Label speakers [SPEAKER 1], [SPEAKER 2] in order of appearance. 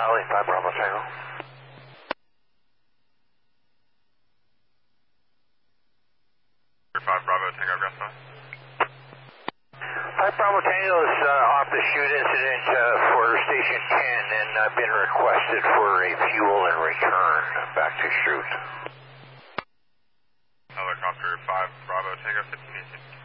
[SPEAKER 1] Valley, 5 Bravo Tango.
[SPEAKER 2] 5 Bravo Tango, Grasshopper.
[SPEAKER 1] 5 Bravo Tango is off the chute incident for Station 10, and I've been requested for a fuel and return back to chute.
[SPEAKER 2] Helicopter 5 Bravo Tango 1518.